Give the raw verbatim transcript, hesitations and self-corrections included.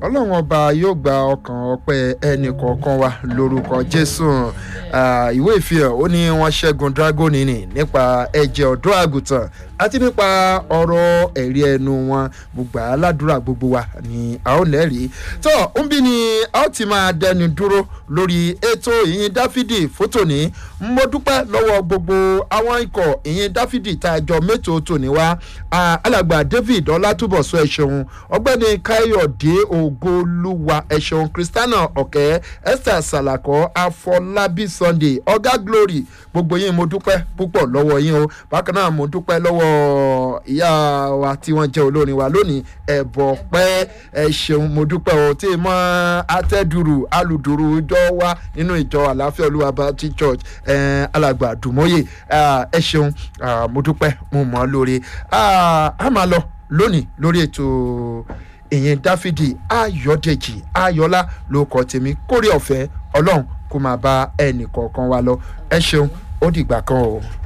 ọlọ́run ọba yóò gba ọkàn ọpẹ́ ẹnì kọ̀ọ̀kan wa lórúkọ jésù. Ìwé ìfihàn ó ní wọ́n ṣẹ́gun dragoni ni nípa ẹ̀jẹ̀ ọ̀dọ́ àgùntàn àti nípa ọ̀rọ̀ ẹ̀rí ẹnu wọn. Gbogbo aládùúrà gbogbo wa ni a ó lẹ́rìí. tó ń bí ni a ó ti máa dẹnu dúró lórí ètò ìyìn dáfídì fótó ní. Mo dúpẹ́ lọ́wọ́ gbogbo àwọn ikọ̀ ìyìn dáfídì tá a jọ mẹ́tò tòní wá. Alàgbà David Ọlátúbọ̀sún ẹ ṣeun, ọ̀gbẹ́ni Káyọ̀dé Ògolúwa ẹ ṣeun, Christiana Ọ̀kẹ́, Esther Salako, Afọlábí Sunday, Ọ̀gá Glory, gbogbo yín mo dúpẹ́ púpọ̀ lọ́wọ́ yín o. Bákan náà mo dúpẹ́ lọ́wọ́ ìyá wa tí wọ́n jẹ́ olórin wa lónìí, ẹ̀bọ̀ pẹ́ ẹ ṣeun, mo dúpẹ́ o. tí mọ́ atẹ́dùrù alùdùrù jọ wá nínú ìjọ Àlàáfíà Olúwa Baptist Church, alàgbà Dùmóyè ẹ ṣeun, mo dúpẹ́ mo mọ̀ ọ́ lórí. A máa lọ lónìí lórí ètò ìyìn dáfídì. Ayọ̀dèjì Ayọ̀lá ló kọ tèmi, kórè ọ̀fẹ́ Ọlọ́run kó máa bá ẹnì kọ̀ọ̀kan wa lọ. Ẹ ṣeun, ó dìgbà kan o.